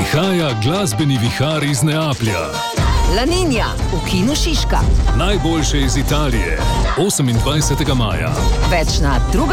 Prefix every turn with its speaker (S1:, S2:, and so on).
S1: Prihaja glasbeni vihar iz Neaplja.
S2: La Niña v Kinu Šiška.
S1: Najboljše iz Italije. 28. maja.
S2: Več na